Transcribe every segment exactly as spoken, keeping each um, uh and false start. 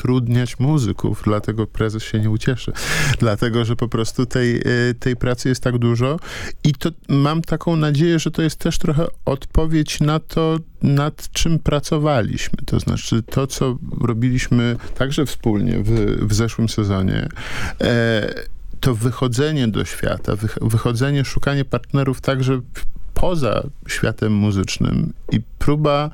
zatrudniać muzyków, dlatego prezes się nie ucieszy. Dlatego, że po prostu tej, tej pracy jest tak dużo i to mam taką nadzieję, że to jest też trochę odpowiedź na to, nad czym pracowaliśmy. To znaczy to, co robiliśmy także wspólnie w, w zeszłym sezonie, e, to wychodzenie do świata, wychodzenie, szukanie partnerów także poza światem muzycznym i próba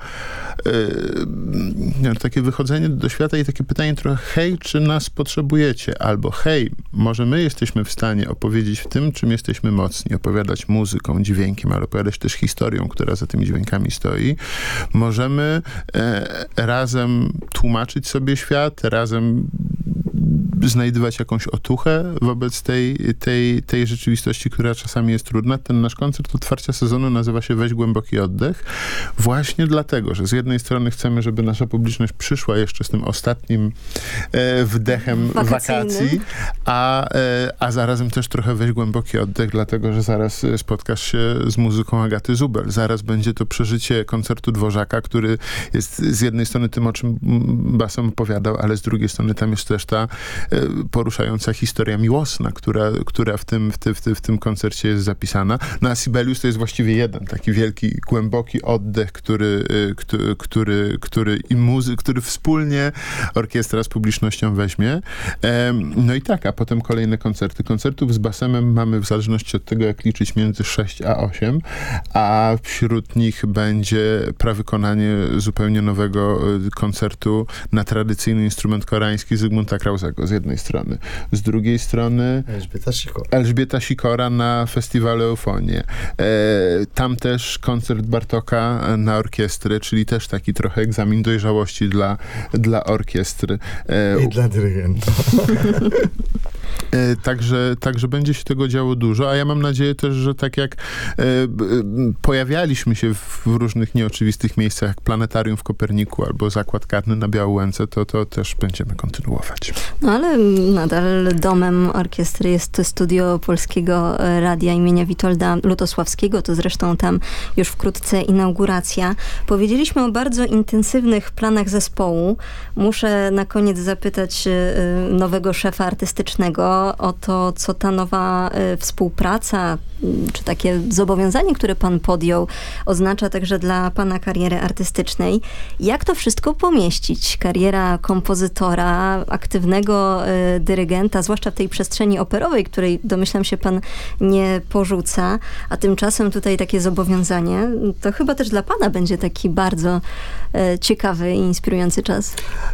yy, takie wychodzenie do świata i takie pytanie trochę, hej, czy nas potrzebujecie? Albo hej, może my jesteśmy w stanie opowiedzieć w tym, czym jesteśmy mocni, opowiadać muzyką, dźwiękiem, ale opowiadać też historią, która za tymi dźwiękami stoi. Możemy e, razem tłumaczyć sobie świat, razem znajdywać jakąś otuchę wobec tej, tej, tej rzeczywistości, która czasami jest trudna. Ten nasz koncert otwarcia sezonu nazywa się Weź głęboki oddech. Właśnie dlatego, że z jednej strony chcemy, żeby nasza publiczność przyszła jeszcze z tym ostatnim e, wdechem wakacji, a, e, a zarazem też trochę weź głęboki oddech, dlatego, że zaraz spotkasz się z muzyką Agaty Zubel. Zaraz będzie to przeżycie koncertu Dworzaka, który jest z jednej strony tym, o czym Basom opowiadał, ale z drugiej strony tam jest też ta poruszająca historia miłosna, która, która w, tym, w, ty, w, ty, w tym koncercie jest zapisana. No a Sibelius to jest właściwie jeden taki wielki, głęboki oddech, który, który, który, który, i muzy- który wspólnie orkiestra z publicznością weźmie. No i tak, a potem kolejne koncerty. Koncertów z basemem mamy w zależności od tego, jak liczyć, między sześć a osiem, a wśród nich będzie prawykonanie zupełnie nowego koncertu na tradycyjny instrument koreański Zygmunta Krauzego z jednej strony. Z drugiej strony Elżbieta Sikora. Elżbieta Sikora na festiwalu Eufonie. E, tam też koncert Bartoka na orkiestrę, czyli też taki trochę egzamin dojrzałości dla, dla orkiestry. E, I dla dyrygenta. E, także, także będzie się tego działo dużo, a ja mam nadzieję też, że tak jak e, pojawialiśmy się w różnych nieoczywistych miejscach, jak Planetarium w Koperniku albo Zakład Karny na Białołęce, to, to też będziemy kontynuować. No ale nadal domem orkiestry jest studio Polskiego Radia imienia Witolda Lutosławskiego, to zresztą tam już wkrótce inauguracja. Powiedzieliśmy o bardzo intensywnych planach zespołu. Muszę na koniec zapytać nowego szefa artystycznego o to, co ta nowa współpraca, czy takie zobowiązanie, które pan podjął, oznacza także dla pana kariery artystycznej. Jak to wszystko pomieścić? Kariera kompozytora, aktywnego y, dyrygenta, zwłaszcza w tej przestrzeni operowej, której domyślam się pan nie porzuca, a tymczasem tutaj takie zobowiązanie, to chyba też dla pana będzie taki bardzo y, ciekawy i inspirujący czas.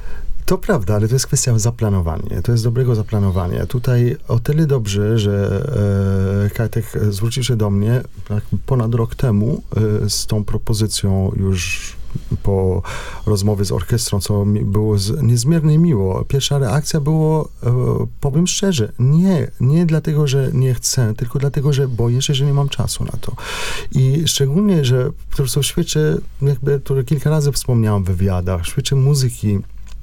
To prawda, ale to jest kwestia zaplanowania. To jest dobrego zaplanowania. Tutaj o tyle dobrze, że e, Kajtek zwrócił się do mnie tak, ponad rok temu e, z tą propozycją już po rozmowie z orkiestrą, co mi było z, niezmiernie miło. Pierwsza reakcja było, e, powiem szczerze, nie, nie dlatego, że nie chcę, tylko dlatego, że boję się, że nie mam czasu na to. I szczególnie, że po prostu w świecie, jakby to kilka razy wspomniałem w wywiadach, w świecie muzyki,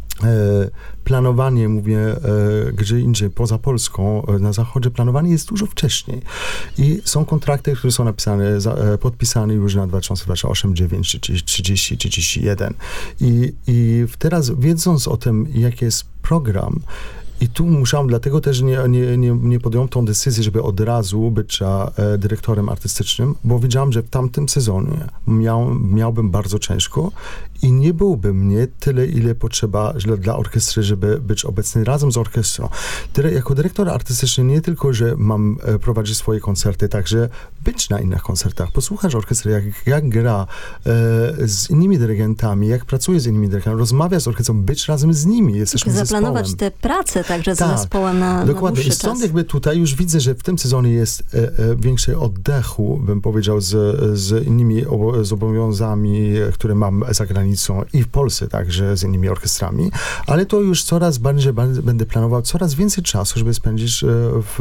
E, planowanie, mówię, e, gdzie indziej, poza Polską, e, na zachodzie, planowanie jest dużo wcześniej. I są kontrakty, które są napisane, za, e, podpisane już na dwa tysiące dwadzieścia osiem, dziewięć, trzydzieści, trzydzieści jeden. I, i teraz, wiedząc o tym, jaki jest program, i tu musiałem, dlatego też nie, nie, nie, nie podjąłem tą decyzję, żeby od razu być e, dyrektorem artystycznym, bo wiedziałem, że w tamtym sezonie miał, miałbym bardzo ciężko i nie byłoby mnie tyle, ile potrzeba dla, dla orkiestry, żeby być obecny razem z orkiestrą. Dyre, jako dyrektor artystyczny nie tylko, że mam e, prowadzić swoje koncerty, także być na innych koncertach, posłuchać orkiestry, jak, jak gra e, z innymi dyrygentami, jak pracuje z innymi dyrygentami, rozmawia z orkiestrą, być razem z nimi, jesteśmy zaplanować zespołem. te prace także tak, z zespołem na, dokładnie. na dłuższy I stąd czas. jakby tutaj już widzę, że w tym sezonie jest e, e, większe oddechu, bym powiedział, z, z innymi obo- zobowiązami, które mam za granicą i w Polsce także z innymi orkiestrami, ale to już coraz bardziej będę planował coraz więcej czasu, żeby spędzić w,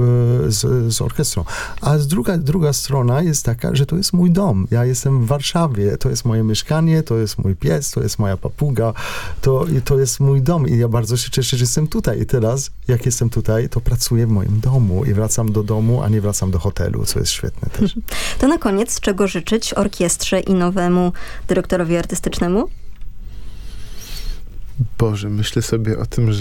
z, z orkiestrą. A z druga, druga strona jest taka, że to jest mój dom. Ja jestem w Warszawie, to jest moje mieszkanie, to jest mój pies, to jest moja papuga, to, to jest mój dom i ja bardzo się cieszę, że jestem tutaj. I teraz, jak jestem tutaj, to pracuję w moim domu i wracam do domu, a nie wracam do hotelu, co jest świetne też. To na koniec, czego życzyć orkiestrze i nowemu dyrektorowi artystycznemu? Boże, myślę sobie o tym, że